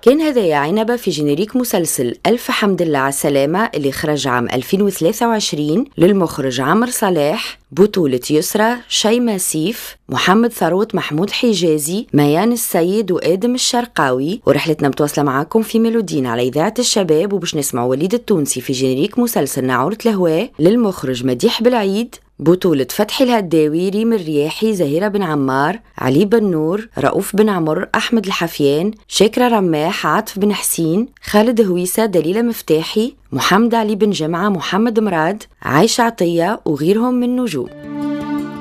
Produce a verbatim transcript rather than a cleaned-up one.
كان هدايا عنبة في جينيريك مسلسل ألف حمد لله على السلامة اللي خرج عام ألفين وثلاثة وعشرين للمخرج عمر صلاح، بطولة يسرى، شيماء سيف، محمد ثروت، محمود حجازي، ميان السيد وآدم الشرقاوي. ورحلتنا متواصلة معاكم في ميلودين على إذاعة الشباب، وباش نسمع وليد التونسي في جينيريك مسلسل ناعورة الهواء للمخرج مديح بالعيد، بطولة فتحي الهداوي، ريم الرياحي، زهيرة بن عمار، علي بن نور، رؤوف بن عمر، أحمد الحفيان، شاكرة رماح، عاطف بن حسين، خالد هويسة، دليلة مفتاحي، محمد علي بن جمعة، محمد مراد، عايشة عطية وغيرهم من نجوم.